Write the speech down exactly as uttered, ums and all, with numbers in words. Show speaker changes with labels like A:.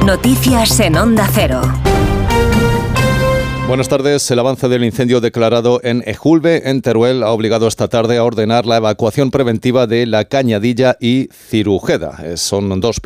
A: Noticias en Onda Cero.
B: Buenas tardes. El avance del incendio declarado en Ejulbe, en Teruel, ha obligado esta tarde a ordenar la evacuación preventiva de La Cañadilla y Cirujeda. Son dos